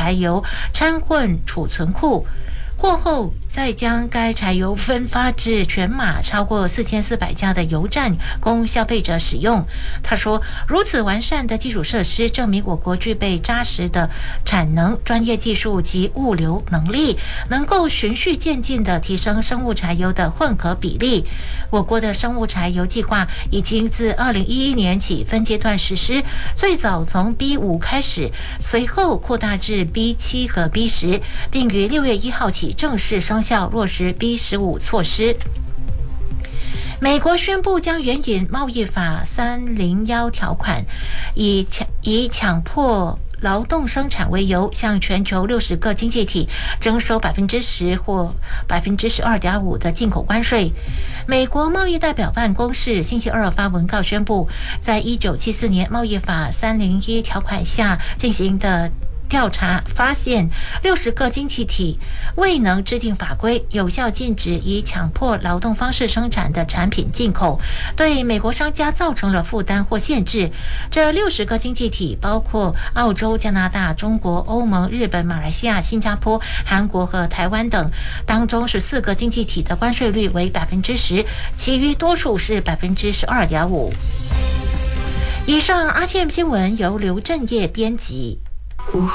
柴油掺混储存库。过后再将该柴油分发至全马超过4400家的油站供消费者使用。他说，如此完善的基础设施证明我国具备扎实的产能、专业技术及物流能力，能够循序渐进地提升生物柴油的混合比例。我国的生物柴油计划已经自2011年起分阶段实施，最早从 B5 开始，随后扩大至 B7 和 B10， 并于6月1号起正式生效落实 B15 措施。美国宣布将援引贸易法301条款，以强迫劳动生产为由，向全球60个经济体征收 10% 或 12.5% 的进口关税。美国贸易代表办公室星期二发文告宣布，在1974年贸易法301条款下进行的调查发现，60个经济体未能制定法规，有效禁止以强迫劳动方式生产的产品进口，对美国商家造成了负担或限制。这60个经济体包括澳洲、加拿大、中国、欧盟、日本、马来西亚、新加坡、韩国和台湾等，当中14个经济体的关税率为 10%， 其余多数是 12.5%。以上 RTM 新闻由刘正业编辑。